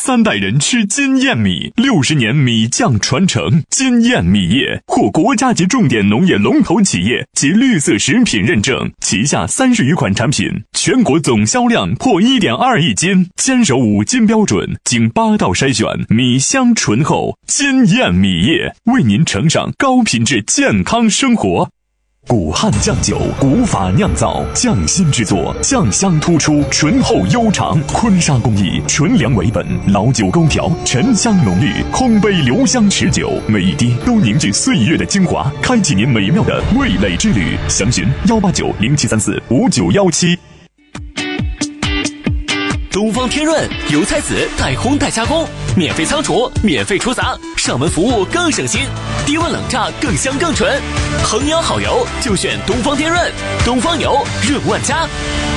3代人吃金燕米，60年米酱传承。金燕米业获国家级重点农业龙头企业及绿色食品认证，旗下30余款产品，全国总销量破1.2亿斤，坚守5金标准，经8道筛选，米香醇厚。金燕米业为您呈上高品质健康生活。古汉酱酒，古法酿造，匠心制作，酱香突出，醇厚悠长。坤沙工艺，纯粮为本，老酒勾调，沉香浓郁，空杯留香持久，每一滴都凝聚岁月的精华，开启您美妙的味蕾之旅。详询18907345917。 东方天润油菜籽带烘带加工，免费仓储，免费出杂，上门服务更省心，低温冷榨更香更纯。衡阳好油就选东方天润，东方油润万家。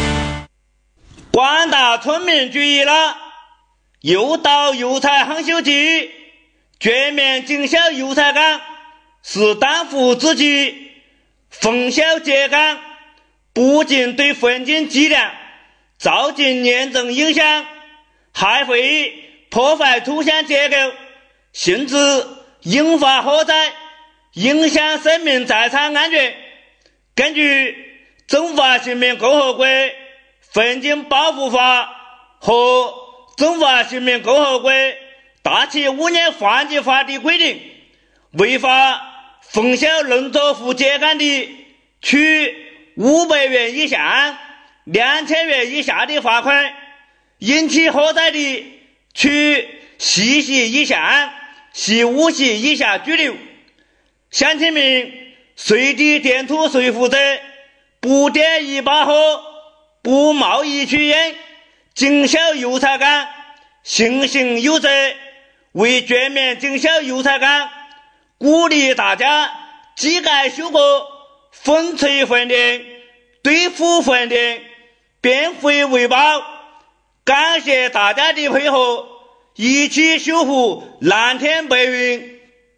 广大村民注意了，又到油菜夯修季，全面经销油菜干是当务之急。封销秸秆不仅对环境质量造成严重影响，还会破坏土壤结构，甚至引发火灾，影响生命财产安全。根据《中华人民共和国环境保护法》和《中华人民共和国大气污染防治法》的规定，违法封销农作物秸秆的，处500元以下2000元以下的罚款；引起火灾的，处10系以下15系以下拘留。乡亲们，随地填土随负责，不点一把火，不贸易取烟，经销油菜干信心有责。为全面经销油菜干，鼓励大家机改修过，分锤换电，对付换电，变废为宝。感谢大家的配合，一起守护蓝天白云。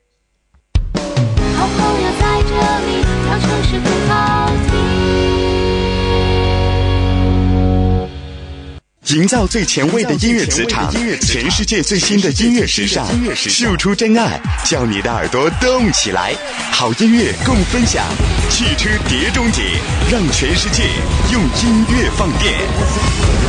好朋友在这里，让城市更好听。 营造最前卫的音乐磁场，全世界最新的音乐时尚，秀出真爱，叫你的耳朵动起来。好音乐共分享，汽车碟中谍，让全世界用音乐放电。